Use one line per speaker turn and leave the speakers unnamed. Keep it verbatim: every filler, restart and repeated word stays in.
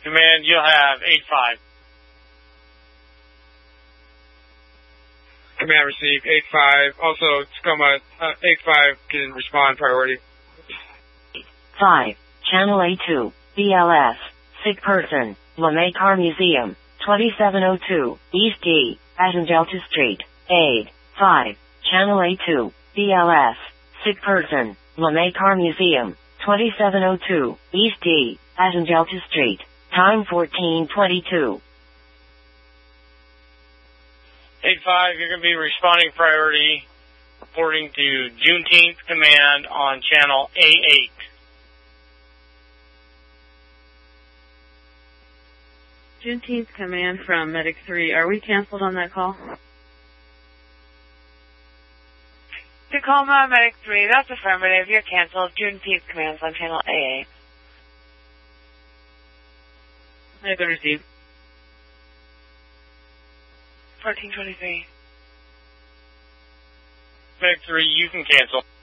Command, you'll have eight five.
Command received, eight five. Also, Tacoma, uh, eight five can respond priority.
five. Channel A two, B L S, sick person, LeMay Car Museum, twenty-seven oh two, East D, Atangelta Street, eight. five. Channel A two, B L S, sick person, LeMay Car Museum, twenty-seven oh two, East D, Atangelta Street, time fourteen twenty-two.
eight five, you're going to be responding priority, reporting to Juneteenth Command on channel A eight.
Juneteenth Command from Medic three, are we canceled on that call?
Tacoma, Medic three, that's affirmative. You're canceled. Juneteenth Command's on channel A eight.
Medic one received.
fourteen twenty-three.
Medic three, you can cancel.